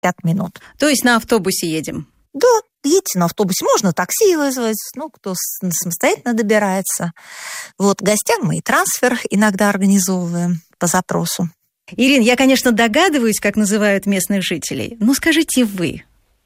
45 минут. То есть на автобусе едем? Да, едете на автобусе. Можно такси вызвать, кто самостоятельно добирается. Гостям мы и трансфер иногда организовываем по запросу. Ирин, я, конечно, догадываюсь, как называют местных жителей, но скажите вы.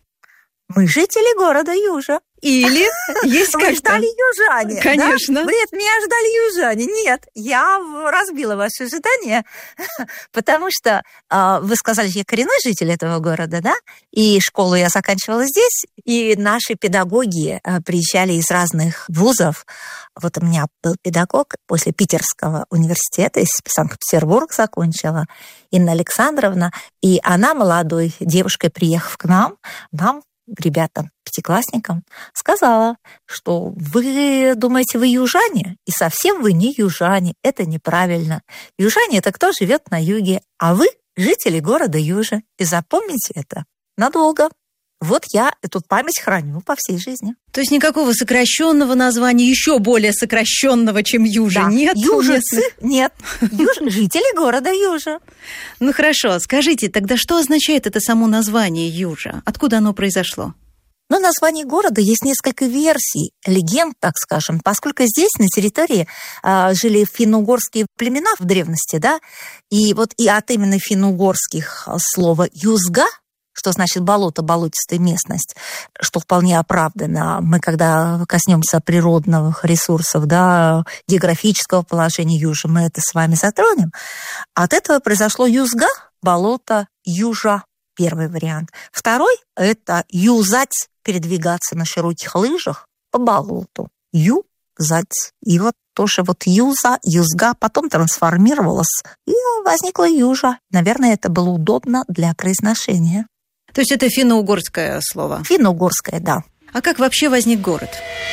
Мы жители города Южа. Или есть как-то... Вы ждали южане, конечно. Да? Вы от меня ждали южане. Нет, я разбила ваши ожидания, потому что вы сказали, я коренной житель этого города, да? И школу я заканчивала здесь, и наши педагоги приезжали из разных вузов. Вот у меня был педагог после Питерского университета, из Санкт-Петербурга закончила, Инна Александровна, и она молодой девушкой, приехав к нам, ребятам, пятиклассникам, сказала, что вы думаете, вы южане, и совсем вы не южане. Это неправильно. Южане – это кто живет на юге, а вы – жители города Южа. И запомните это надолго. Я эту память храню по всей жизни. То есть никакого сокращенного названия, еще более сокращенного, чем Южа, да. нет? Южицы нет. Жители города Южа. Ну хорошо, скажите, тогда что означает это само название Южа? Откуда оно произошло? Название города есть несколько версий, легенд, так скажем, поскольку здесь, на территории, жили финно-угорские племена в древности, да, и от именно финно-угорских слова «юзга», что значит болото, болотистая местность, что вполне оправдано. Мы, когда коснемся природных ресурсов, да, географического положения Южа, мы это с вами затронем. От этого произошло юзга, болото, Южа, первый вариант. Второй – это юзать, передвигаться на широких лыжах по болоту. Юзать. И тоже юзга потом трансформировалась, и возникла Южа. Наверное, это было удобно для произношения. То есть это финно-угорское слово? Финно-угорское, да. А как вообще возник город?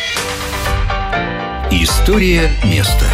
История места.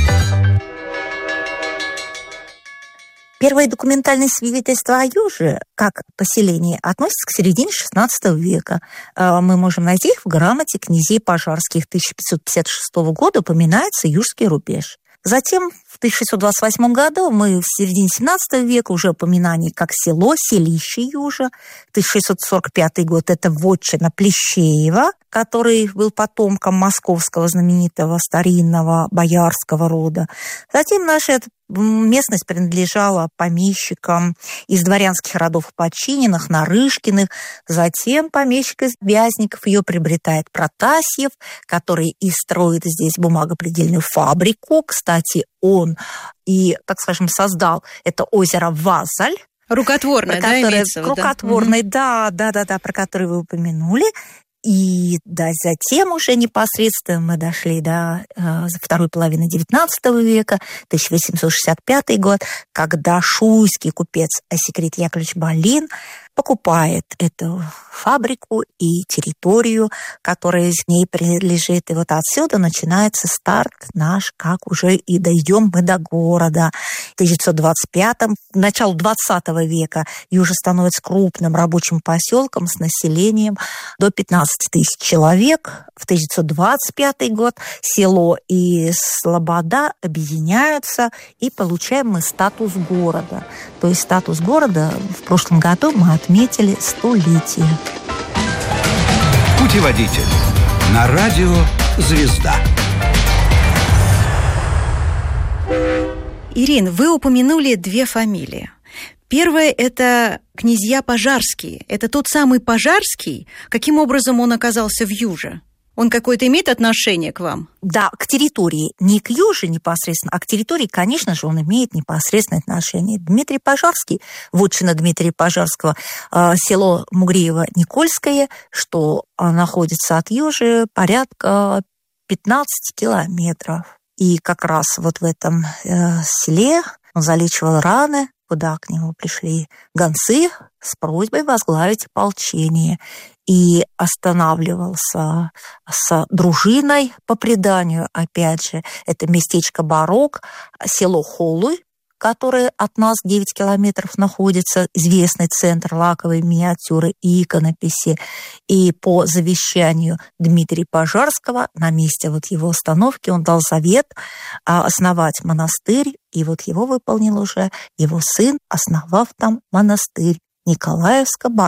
Первые документальные свидетельства о Юже, как поселении, относятся к середине XVI века. Мы можем найти их в грамоте князей Пожарских 1556 года, упоминается Южский рубеж. Затем в 1628 году мы в середине XVII века уже упоминание как село, селище Южа. 1645 год – это вотчина Плещеева, который был потомком московского знаменитого старинного боярского рода. Затем наша местность принадлежала помещикам из дворянских родов Подчиненных, Нарышкиных. Затем помещик из Вязников ее приобретает Протасьев, который и строит здесь бумагопредельную фабрику. Кстати, он и, так скажем, создал это озеро Вазаль. Рукотворное, да, имеется в виду? Рукотворное, да, про которое вы упомянули. И затем уже непосредственно мы дошли до второй половины XIX века, 1865 год, когда шуйский купец Осикрит Яковлевич Балин покупает эту фабрику и территорию, которая с ней принадлежит. И отсюда начинается старт наш, как уже и дойдем мы до города. В 1925-м, начало 20 века Южа становится крупным рабочим поселком с населением до 15 тысяч человек. В 1925 год село и слобода объединяются, и получаем мы статус города. То есть статус города в прошлом году мы отметили 100-летие. Путеводитель на радио «Звезда». Ирин, вы упомянули две фамилии. Первая – это князья Пожарские. Это тот самый Пожарский? Каким образом он оказался в Юже? Он какое-то имеет отношение к вам? Да, к территории. Не к Юже непосредственно, а к территории, конечно же, он имеет непосредственное отношение. Дмитрий Пожарский, вотчина Дмитрия Пожарского, село Мугреево-Никольское, что находится от Южи порядка 15 километров. И как раз в этом селе он залечивал раны, куда к нему пришли гонцы с просьбой возглавить ополчение. И останавливался с дружиной, по преданию, опять же, это местечко Барок, село Холуй, которое от нас 9 километров находится, известный центр лаковой миниатюры и иконописи. И по завещанию Дмитрия Пожарского на месте его остановки он дал завет основать монастырь, и его выполнил уже его сын, основав там монастырь. Николаевска,